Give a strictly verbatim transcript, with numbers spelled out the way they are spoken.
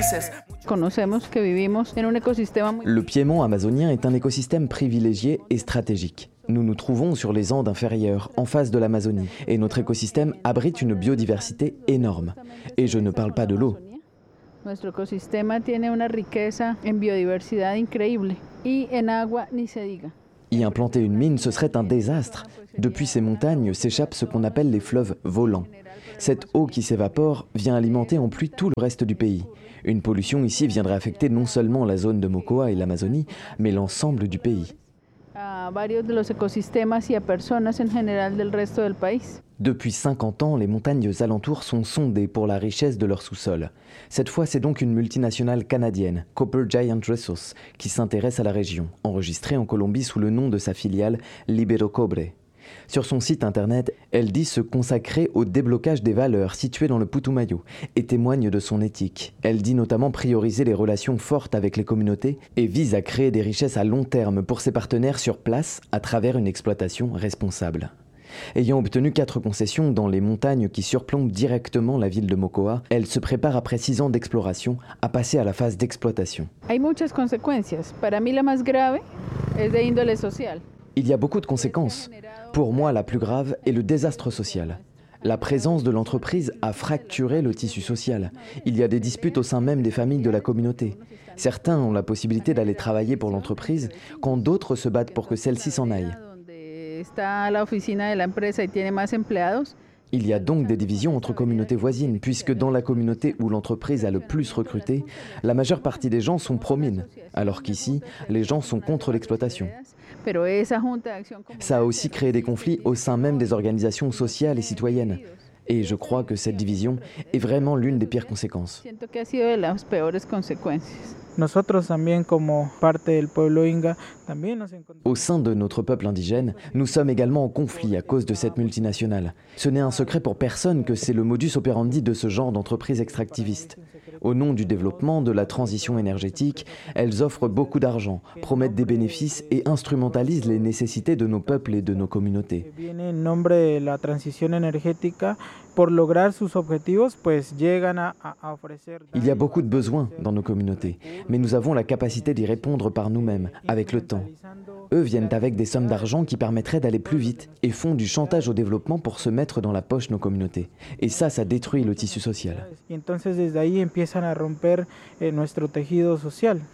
Le piémont amazonien est un écosystème privilégié et stratégique. Nous nous trouvons sur les Andes inférieures, en face de l'Amazonie, et notre écosystème abrite une biodiversité énorme. Et je ne parle pas de l'eau. Nuestro ecosistema tiene una riqueza en biodiversidad increíble y en agua ni se diga. Y implanter une mine, ce serait un désastre. Depuis ces montagnes s'échappent ce qu'on appelle les fleuves volants. Cette eau qui s'évapore vient alimenter en pluie tout le reste du pays. Une pollution ici viendrait affecter non seulement la zone de Mocoa et l'Amazonie, mais l'ensemble du pays. A varios de los ecosistemas y a personas en general del resto del país. Depuis cinquante ans, les montagnes alentours sont sondées pour la richesse de leur sous-sol. Cette fois, c'est donc une multinationale canadienne, Copper Giant Resources, qui s'intéresse à la région, enregistrée en Colombie sous le nom de sa filiale Libero Cobre. Sur son site internet, elle dit se consacrer au déblocage des valeurs situées dans le Putumayo et témoigne de son éthique. Elle dit notamment prioriser les relations fortes avec les communautés et vise à créer des richesses à long terme pour ses partenaires sur place à travers une exploitation responsable. Ayant obtenu quatre concessions dans les montagnes qui surplombent directement la ville de Mocoa, elle se prépare après six ans d'exploration à passer à la phase d'exploitation. Hay muchas consecuencias. Para mí la más grave es de índole social. Il y a beaucoup de conséquences. Pour moi, la plus grave est le désastre social. La présence de l'entreprise a fracturé le tissu social. Il y a des disputes au sein même des familles de la communauté. Certains ont la possibilité d'aller travailler pour l'entreprise, quand d'autres se battent pour que celle-ci s'en aille. Il y a donc des divisions entre communautés voisines, puisque dans la communauté où l'entreprise a le plus recruté, la majeure partie des gens sont pro-mine, alors qu'ici, les gens sont contre l'exploitation. Ça a aussi créé des conflits au sein même des organisations sociales et citoyennes. Et je crois que cette division est vraiment l'une des pires conséquences. Au sein de notre peuple indigène, nous sommes également en conflit à cause de cette multinationale. Ce n'est un secret pour personne que c'est le modus operandi de ce genre d'entreprise extractiviste. Au nom du développement, de la transition énergétique, elles offrent beaucoup d'argent, promettent des bénéfices et instrumentalisent les nécessités de nos peuples et de nos communautés. Il y a beaucoup de besoins dans nos communautés, mais nous avons la capacité d'y répondre par nous-mêmes, avec le temps. Eux viennent avec des sommes d'argent qui permettraient d'aller plus vite et font du chantage au développement pour se mettre dans la poche nos communautés. Et ça, ça détruit le tissu social.